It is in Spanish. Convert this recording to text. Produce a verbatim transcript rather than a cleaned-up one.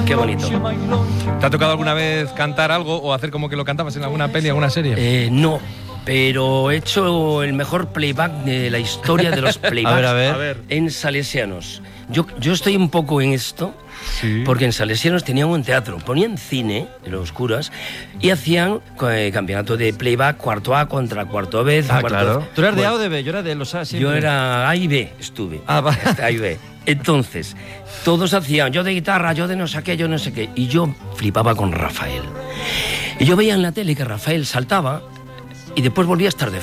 Qué bonito. ¿Te ha tocado alguna vez cantar algo o hacer como que lo cantabas en alguna peli, alguna serie? Eh, no, pero he hecho el mejor playback de la historia de los playbacks A ver, a ver. A ver. en Salesianos. Yo, yo estoy un poco en esto, Sí. porque en Salesianos tenían un teatro, ponían cine en los curas y hacían eh, campeonato de playback, cuarto A contra cuarto B. Ah, cuarto claro. ¿Tú eras de Bueno, A o de B? Yo era de los A siempre. Yo era A y B, estuve. Ah, va. A y B. Entonces, todos hacían, yo de guitarra, yo de no sé qué, yo no sé qué. Y yo flipaba con Rafael. Y yo veía en la tele que Rafael saltaba y después volvía a estar de